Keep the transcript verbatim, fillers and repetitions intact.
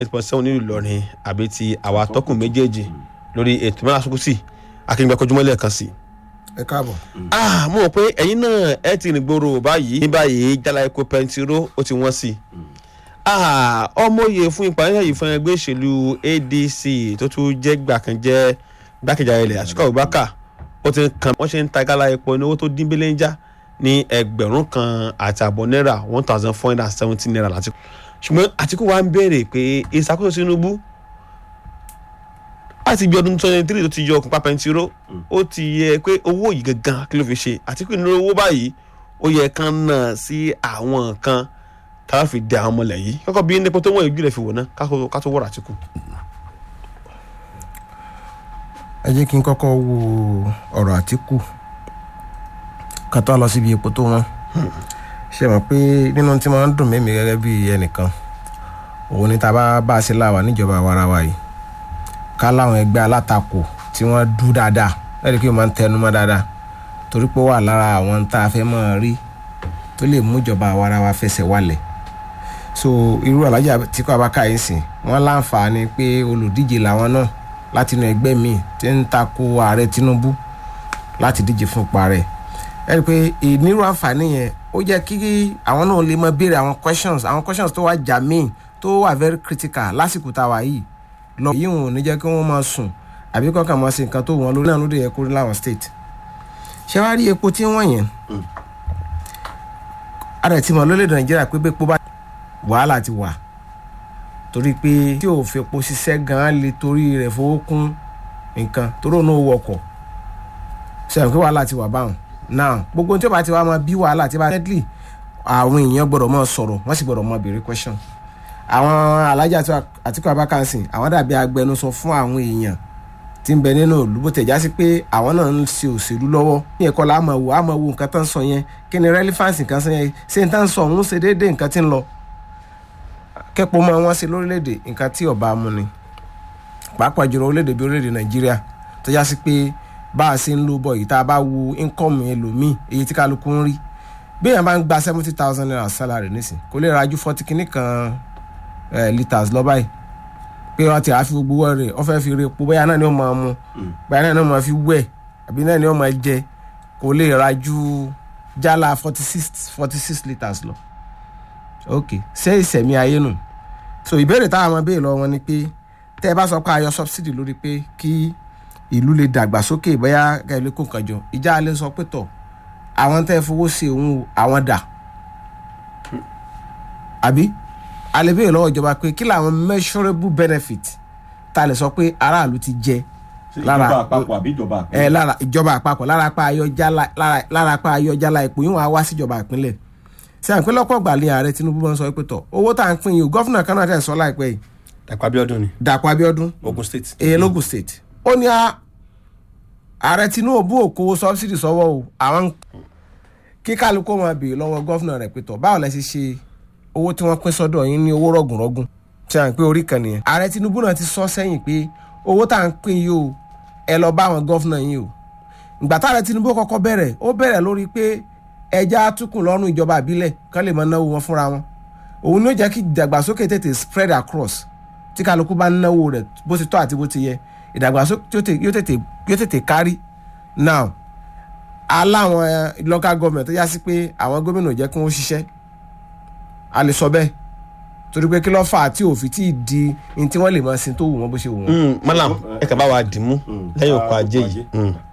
eight point seven nílùú Ìlọrin àbí ti àwa atọ́kùn méjèèjì lórí ètò mẹ́ta sókùsì akíngbẹ́ kọjúmọ́ lẹ́ẹ̀kan sí. ẹ káàbọ̀. ah mo rò pé ẹ̀yin náà ẹ ti rìn gbòòrò báyìí ní báyìí jálá epo pẹntiró ó ti wọ́n sí i. ah ọmọye fún ìpàdé yìí fún ẹgbẹ́ òṣèlú A D C tó tún jẹ́ gbàkànjẹ́ gbàkejì ayẹlẹ̀ Àtíkù Abubakar ó ti ń kan wọ́n ṣe ń ta gálá epo ní owó tó dín bílẹ̀ ń já ní ẹgbẹ̀rún kan àti àbọ̀ náírà one thousand four hundred and seventy naira láti. ṣùgbọ́n Àtíkù wa ń béèrè pé ìṣàkóso Tinubu láti bí ọdún twenty three tó ti yọ òkùnpá pẹntiró ó ti yẹ pé owó yìí gangan kí ló fi ṣe Àtíkù nínú owó báyìí ó yẹ kán náà sí àwọn kan tá a fi dẹ àwọn ọmọlẹ̀ yìí kọ́kọ́ bí nípa tó wọ́n ìjú rẹ̀ fi wò ná ká tó wọ́rọ̀ Àtíkù. ẹ jẹ́ kí n kọ́kọ́ wo ọ̀rọ̀ Àtíkù ká tó lọ síbi epo tó wọ́n ṣe mọ̀ pé nínú tí wọ́n ń dùn mẹ́mi gẹ́gẹ́ bí ẹnìkan òun ni tá a bá bá a ṣe láwà níjọba àwarawa yìí ká láwọn ẹgbẹ́ alátakò tí wọ́n dú dáadáa lẹ́yìn kí wọ́n máa ń tẹnu mọ́ dáadáa torí pé ó wà lára àwọn tá a fẹ́ máa rí tó lè mú ìjọba àwarawa fẹsẹ̀ wálẹ̀. so irú Alhaji Atiku Abubakar yìí sìn wọ́n láǹfààní pé olùdíje làwọn náà láti inú ẹgbẹ́ míì tí ń takò ààrẹ Tinubu láti díje fún ipò ààrẹ. ẹ rí i pé ìnírú àǹfààní yẹn ó jẹ́ kí àwọn náà lè máa béèrè àwọn questions àwọn questions tó wà germane tó wà very critical lásìkò tá a wà yìí lọ yìí wọn ò ní jẹ́ kí wọ́n máa sùn àbí kọ́kàn máa ṣe nǹkan tó wọn lórí náà lóde yẹ kó rí láwọn state. ṣé wàá rí epo tí wọ́n yẹn ara ti mọ̀ lórílẹ̀-èdè Nàìjíríà pé bẹ́ẹ̀ pọ́ bá wàhálà ti wà torí pé tí ò fi epo ṣiṣẹ́ gan-an lè torí rẹ̀ fowó kún nǹkan torí òun náà wọkọ̀ ṣe pé wàhálà ti wà báwọn now gbogbo tí ó bá ti wá máa bí wàhálà tí bá deadly àwọn èèyàn gbọ́dọ̀ máa sọ̀rọ̀ wọ́n sì gbọ́dọ̀ máa béèrè question. àwọn Alhaji Atiku Abubakar sìn àwọn dàbí agbẹnusọ fún àwọn èèyàn tí ń bẹ nínú ìlú bó tẹ̀ já sí pé àwọn náà ń ṣe òṣèlú lọ́wọ́ ní ẹ̀kọ́ la máa wò á máa wo nǹkan tó ń sọ yẹn kí ni relevance nǹkan sọ yẹn ṣé n tá ń sọ òun ṣe déédéé nǹkan tí ń lọ kẹ́pọ̀ máa wọ́n ṣe lórílẹ̀‐èdè nǹkan tí ọba mu ni pàápàá jùlọ orílẹ̀‐èdè bí orílẹ̀‐èdè Nàìjíríà tó já sí pé bá a ṣe ń lo bọ̀ yìí tá a bá wo income ẹlòmíì èyí tí kálukú ń rí bí èèyàn bá ń gba seventy thousand naira salary nísìn kò lè ra ju forty kìíní kan litres lọ báyìí pé wọ́n ti àfi gbogbo rẹ̀ wọ́n fẹ́ fi rí epo bóyá náà ni wọ́n máa mu bóyá náà ni wọ́n máa fi wẹ̀ àbí náà ni wọ́n máa jẹ kò lè ra ju jálá forty six forty six litres lọ. ok ṣé ìṣẹ̀mí ayé nù. so ìbéèrè táwọn ọmọ béèrè lọ wọn ni pé tẹ́ ẹ bá sọ pé ayọ subsidy lórí pé kí ìlú lè dàgbàsókè bóyá kẹ́lẹ́ kó kàn jọ ìjà lè sọ pé tọ̀ àwọn tẹ́ fowó sí òun àwọn dà àbí alẹ́bẹ̀rẹ̀ lọ́wọ́ ìjọba pé kí làwọn measurable benefit ta lè sọ pé aráàlú ti jẹ lára ìjọba àpapọ̀ àbí ìjọba àpapọ̀ ẹ lára ìjọba àpapọ̀ lára apá ayọ̀jálá lára apá ayọ̀jálá ipò yìí wọn á wá síjọba ìpínlẹ̀ ṣé àpín lọ́pọ̀ gbà lé ààrẹ Tinubu máa ń sọ pé tọ̀ owó tá à ń pín yìí gọ́fìnà kan náà tẹ̀ sọ láìpẹ́ yìí Dàpọ̀ Abíọ́dún ni Dàpọ̀ Abíọ́dún Ogun State èyí lógùn state ó ní ààrẹ Tinubu ò kó subsidy sọ́wọ́ o àwọn kí kálukú máa béèrè lọ́wọ́ gọ́fìnà rẹ̀ pé tọ̀ báwo lẹ ṣe ṣe owó tí wọ́n pín sọ́dọ̀ yín ní owó rọ̀gùnrọ̀gùn tí à ń pé orí kan nìyẹn. ààrẹ Tinubu náà ti sọ sẹ́yìn pé owó tá à ń pín yìí o ẹ lọ bá àwọn gọ́fìnà yín o. ìgbà tá ààrẹ Tinubu kọ́kọ́ bẹ̀rẹ̀ ó bẹ̀rẹ̀ lórí pé ẹja túkùn lọ́rùn ìjọba àbílẹ̀ kán lè máa náwó wọn fúnra wọn. òun ló jẹ́ kí ìdàgbàsókè tètè spread across tí kálukú bá náwó rẹ̀ bó ti tọ́ àti bó ti yẹ ìdàgbàsókè yóò tètè kárí. now aláwọn local government tó yá sí pé àwọn gómìnà jẹ́ kí wọ́n ṣiṣẹ́ a lè sọ bẹ́ẹ̀ torí pé kí ló fà á tí òfin tí ì di ní tí wọ́n lè máa sin tó wù wọ́n bó ṣe wù wọ́n. malam ẹ kà bá wa dì mú lẹ́yìn òkú ajé yìí.